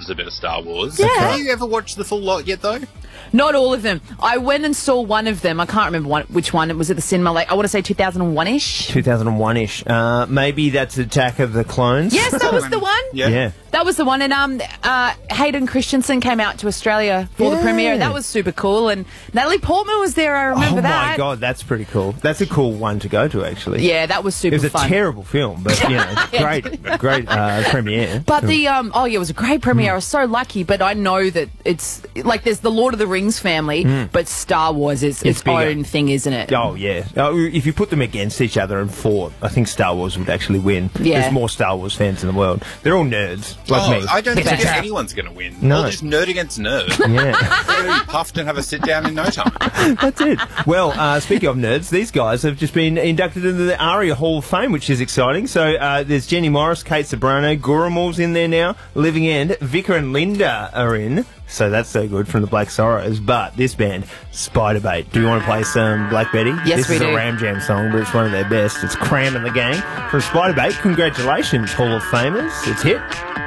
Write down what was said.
a bit of Star Wars. Yeah. Have you ever watched the full lot yet, though? Not all of them. I went and saw one of them. I can't remember which one. It was at the cinema, like, I want to say 2001-ish. 2001-ish. Maybe that's Attack of the Clones. Yes, that was the one. Yeah. That was the one. And Hayden Christensen came out to Australia for the premiere. That was super cool. And Natalie Portman was there. I remember that. Oh, my God. That's pretty cool. That's a cool one to go to, actually. Yeah, that was super fun. It was fun. a terrible film, but, you know, great premiere. But it was a great premiere. I was so lucky. But I know that it's, like, there's the Lord of the Rings family, but Star Wars is its own thing, isn't it? Oh, yeah. If you put them against each other and fought, I think Star Wars would actually win. Yeah. There's more Star Wars fans in the world. They're all nerds, like me. I don't think anyone's going to win. No. They'll just nerd against nerd. Yeah. They'll be puffed and have a sit-down in no time. That's it. Well, speaking of nerds, these guys have just been inducted into the ARIA Hall of Fame, which is exciting. So there's Jenny Morris, Kate Sobrano, Gurumul's in there now, Living End, Vicar and Linda are in. So that's so good from the Black Sorrows. But this band, Spiderbait. Do you want to play some Black Betty? Yes, we do. This is a Ram Jam song, but it's one of their best. It's Cram and the Gang from Spiderbait. Congratulations, Hall of Famers. It's hit.